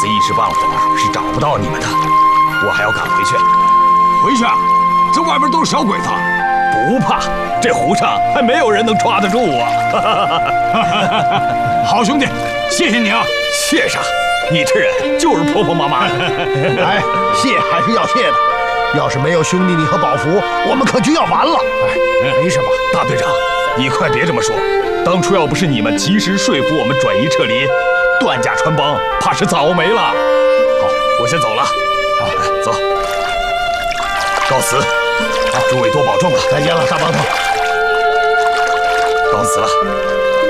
此一时半会儿是找不到你们的，我还要赶回去。 回去啊？这外边都是小鬼子。 不怕，这湖上还没有人能抓得住我。 好兄弟，谢谢你啊！ 谢啥？你这人就是婆婆妈妈的。 哎，谢还是要谢的。要是没有兄弟你和宝福，我们可就要完了。 哎，没什么，大队长，你快别这么说。当初要不是你们及时说服我们转移撤离，段家穿帮怕是早没了。好，我先走了。好，走，告辞。诸位多保重啊！ 再见了，大帮头。 告辞了。